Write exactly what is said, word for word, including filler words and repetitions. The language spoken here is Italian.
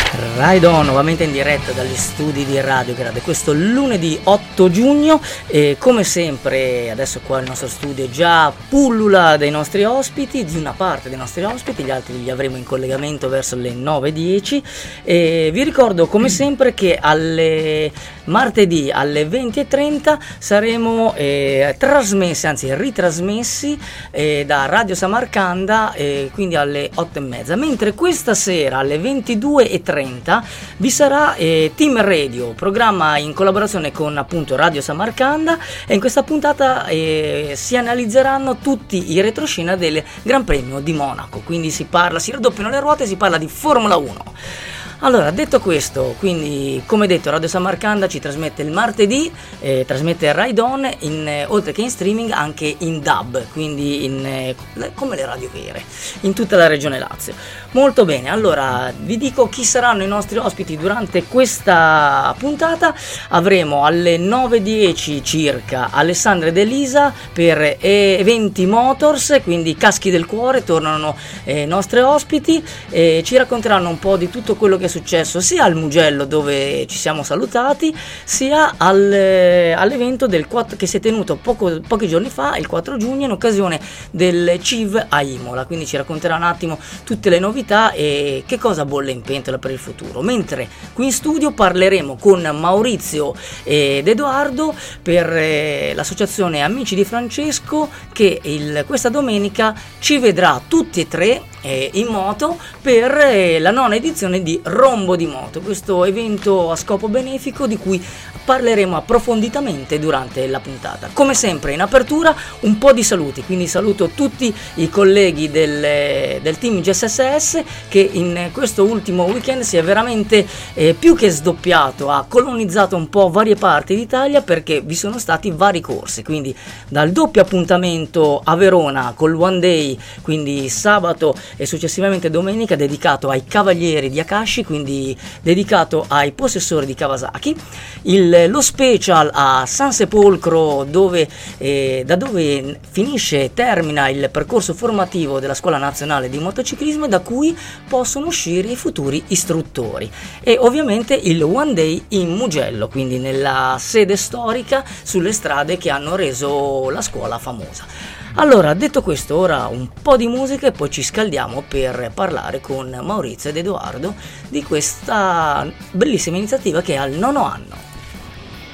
Ride On, nuovamente in diretta dagli studi di Radio Grande, questo lunedì otto giugno, e come sempre adesso qua il nostro studio già pullula dei nostri ospiti, di una parte dei nostri ospiti, gli altri li avremo in collegamento verso le nove e dieci, e vi ricordo come sempre che alle martedì alle venti e trenta saremo eh, trasmessi, anzi ritrasmessi eh, da Radio Samarcanda, eh, quindi alle otto e mezza, mentre questa sera alle ventidue e trenta vi sarà eh, Team Radio, programma in collaborazione con appunto Radio Samarcanda, e in questa puntata eh, si analizzeranno tutti i retroscena del Gran Premio di Monaco, quindi si parla, si raddoppiano le ruote, si parla di Formula uno. Allora, detto questo, quindi come detto Radio Samarcanda ci trasmette il martedì, eh, trasmette Ride On in, eh, oltre che in streaming anche in D A B, quindi in, eh, come le radio vere, in tutta la regione Lazio. Molto bene, allora vi dico chi saranno i nostri ospiti durante questa puntata. Avremo alle nove e dieci circa Alessandra ed Elisa per Eventi Motors, quindi caschi del cuore, tornano i eh, nostri ospiti e ci racconteranno un po' di tutto quello che è successo sia al Mugello, dove ci siamo salutati, sia al, eh, all'evento del quattro, che si è tenuto poco, pochi giorni fa, il quattro giugno, in occasione del C I V a Imola. Quindi ci racconterà un attimo tutte le novità e che cosa bolle in pentola per il futuro. Mentre qui in studio parleremo con Maurizio ed Edoardo per eh, l'associazione Amici di Francesco, che il, questa domenica ci vedrà tutti e tre eh, in moto per eh, la nona edizione di Rombo di Moto, questo evento a scopo benefico di cui parleremo approfonditamente durante la puntata. Come sempre in apertura un po' di saluti, quindi saluto tutti i colleghi del, del team G S S S che in questo ultimo weekend si è veramente eh, più che sdoppiato, ha colonizzato un po' varie parti d'Italia, perché vi sono stati vari corsi, quindi dal doppio appuntamento a Verona col One Day, quindi sabato e successivamente domenica, dedicato ai cavalieri di Akashi, quindi dedicato ai possessori di Kawasaki, il lo special a San Sepolcro, dove, eh, da dove finisce e termina il percorso formativo della Scuola Nazionale di Motociclismo, da cui possono uscire i futuri istruttori, e ovviamente il One Day in Mugello, quindi nella sede storica sulle strade che hanno reso la scuola famosa. Allora, detto questo, ora un po' di musica e poi ci scaldiamo per parlare con Maurizio ed Edoardo di questa bellissima iniziativa che è al nono anno.